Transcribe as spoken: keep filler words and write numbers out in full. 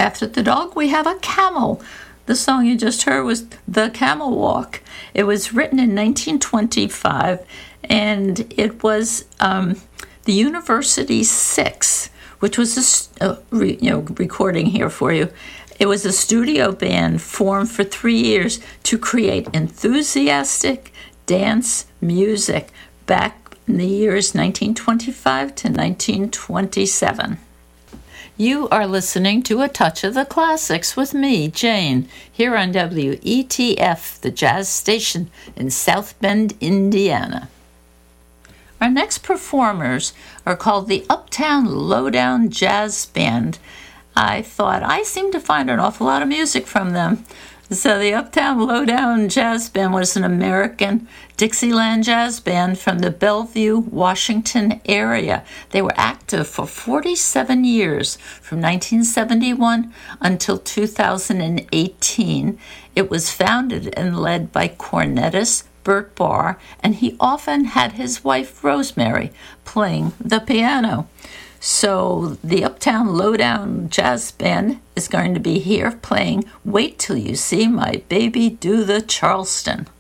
after the dog, we have a camel. The song you just heard was The Camel Walk. It was written in nineteen twenty-five, and it was um, the University Six, which was a uh, re, you know recording here for you. It was a studio band formed for three years to create enthusiastic dance music back in the years nineteen twenty-five to nineteen twenty-seven. You are listening to A Touch of the Classics with me, Jane, here on W E T F, the jazz station in South Bend, Indiana. Our next performers are called the Uptown Lowdown Jazz Band. I thought I seemed to find an awful lot of music from them. So the Uptown Lowdown Jazz Band was an American Dixieland jazz band from the Bellevue, Washington area. They were active for forty-seven years, from nineteen seventy-one until two thousand eighteen. It was founded and led by cornetist Bert Barr, and he often had his wife Rosemary playing the piano. So the Uptown Lowdown Jazz Band is going to be here playing Wait Till You See My Baby Do the Charleston.